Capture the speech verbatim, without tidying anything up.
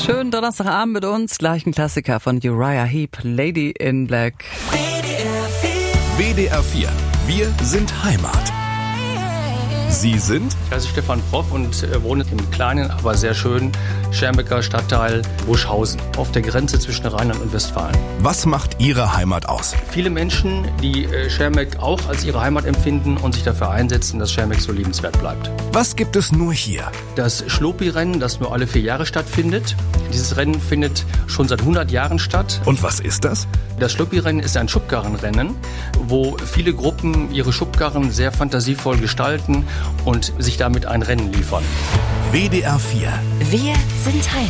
Schönen Donnerstagabend mit uns. Gleich ein Klassiker von Uriah Heep, Lady in Black. W D R vier. Wir sind Heimat. Sie sind? Ich heiße Stefan Proff und wohne im kleinen, aber sehr schönen Schermbecker Stadtteil Buschhausen auf der Grenze zwischen Rheinland und Westfalen. Was macht Ihre Heimat aus? Viele Menschen, die Schermbeck auch als ihre Heimat empfinden und sich dafür einsetzen, dass Schermbeck so liebenswert bleibt. Was gibt es nur hier? Das Schlopi-Rennen, das nur alle vier Jahre stattfindet. Dieses Rennen findet schon seit hundert Jahren statt. Und was ist das? Das Schlopi-Rennen ist ein Schubkarrenrennen, wo viele Gruppen ihre Schubkarren sehr fantasievoll gestalten und sich damit ein Rennen liefern. W D R vier. Wir sind Heimat.